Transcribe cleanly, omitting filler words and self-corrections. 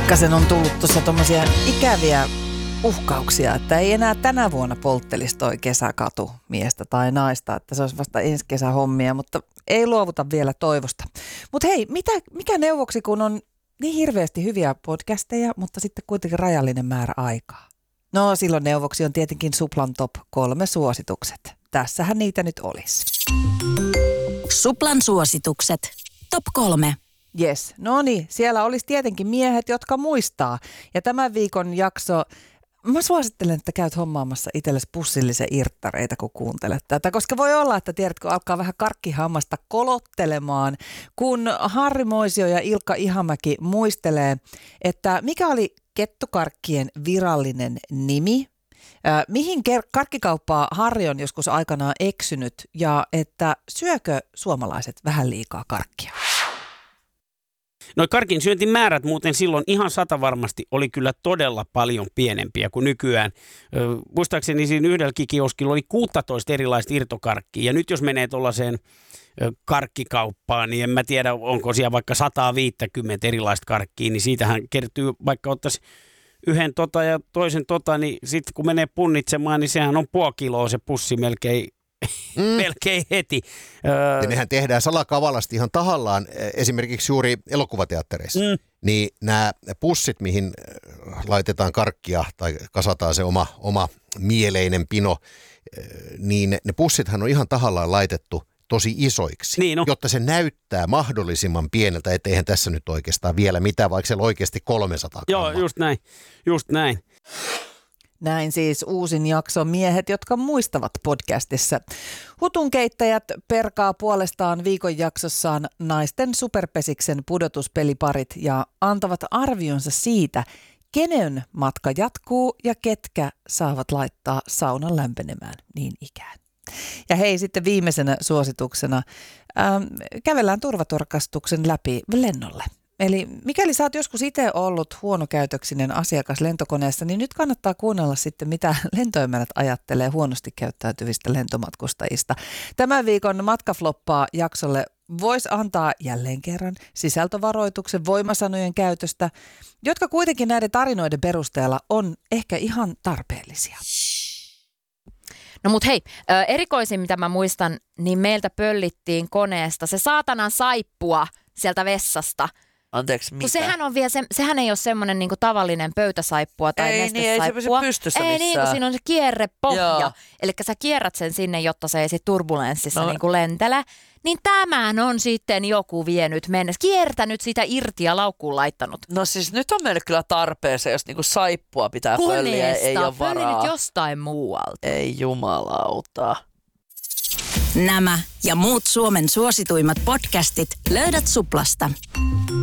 Pikkasen on tullut tuossa tommosia ikäviä uhkauksia, että ei enää tänä vuonna polttelisi toi kesäkatu miestä tai naista, että se olisi vasta ensi kesän hommia, mutta ei luovuta vielä toivosta. Mutta hei, mikä neuvoksi, kun on niin hirveästi hyviä podcasteja, mutta sitten kuitenkin rajallinen määrä aikaa? No silloin neuvoksi on tietenkin Suplan top 3 suositukset. Tässähän niitä nyt olisi. Suplan suositukset. Top 3. Jes, no niin, siellä olisi tietenkin miehet, jotka muistaa. Ja tämän viikon jakso, mä suosittelen, että käyt hommaamassa itsellesi pussillisen irttareita, kun kuuntelet tätä. Koska voi olla, että tiedätkö, alkaa vähän karkkihammasta kolottelemaan, kun Harri Moisio ja Ilkka Ihamäki muistelee, että mikä oli kettukarkkien virallinen nimi, mihin karkkikauppaa Harri on joskus aikanaan eksynyt ja että syökö suomalaiset vähän liikaa karkkia? Noi karkin syöntimäärät muuten silloin ihan satavarmasti oli kyllä todella paljon pienempiä kuin nykyään. Muistaakseni siinä yhdelläkin kioskilla oli 16 erilaista irtokarkkia. Ja nyt jos menee tuollaiseen karkkikauppaan, niin en mä tiedä, onko siellä vaikka 150 erilaista karkkia, niin siitähän kertyy, vaikka ottaisi yhden ja toisen niin sitten kun menee punnitsemaan, niin sehän on puoli kiloa se pussi melkein heti. Ja nehän tehdään salakavalasti ihan tahallaan, esimerkiksi juuri elokuvateattereissa. Niin nämä pussit, mihin laitetaan karkkia tai kasataan se oma mieleinen pino, niin ne pussithan on ihan tahallaan laitettu tosi isoiksi, niin jotta se näyttää mahdollisimman pieneltä, etteihän tässä nyt oikeastaan vielä mitään, vaikka siellä oikeasti 300 grammaa. Joo, just näin. Näin siis uusin jakso Miehet, jotka muistavat podcastissa. Hutunkeittäjät perkaa puolestaan viikon jaksossaan naisten superpesiksen pudotuspeliparit ja antavat arvionsa siitä, kenen matka jatkuu ja ketkä saavat laittaa saunan lämpenemään niin ikään. Ja hei, sitten viimeisenä suosituksena kävellään turvatarkastuksen läpi lennolle. Eli mikäli sä oot joskus itse ollut huonokäytöksinen asiakas lentokoneessa, niin nyt kannattaa kuunnella sitten, mitä lentoemännät ajattelee huonosti käyttäytyvistä lentomatkustajista. Tämän viikon Matkafloppaa jaksolle voisi antaa jälleen kerran sisältövaroituksen voimasanojen käytöstä, jotka kuitenkin näiden tarinoiden perusteella on ehkä ihan tarpeellisia. No mut hei, erikoisin mitä mä muistan, niin meiltä pöllittiin koneesta se saatanan saippua sieltä vessasta. Anteeksi, mitä? Sehän ei ole semmoinen niinku tavallinen pöytäsaippua tai nestesaippua. Ei se pystyssä missään. Ei niin, kun siinä on se kierrepohja. Eli sä kierrät sen sinne, jotta se ei sit turbulenssissa niinku lentele. Niin tämän on sitten joku vienyt mennessä, kiertänyt sitä irti ja laukkuun laittanut. No siis nyt on mennyt kyllä tarpeeseen, jos niinku saippua pitää pölliä, ei ole varaa. Pölli nyt jostain muualta. Ei jumalauta. Nämä ja muut Suomen suosituimmat podcastit löydät Suplasta.